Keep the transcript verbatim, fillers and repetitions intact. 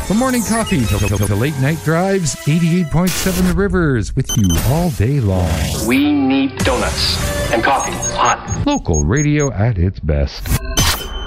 From morning coffee to, to, to late night drives, eighty-eight point seven The Rivers with you all day long. We need donuts and coffee hot. Local radio at its best.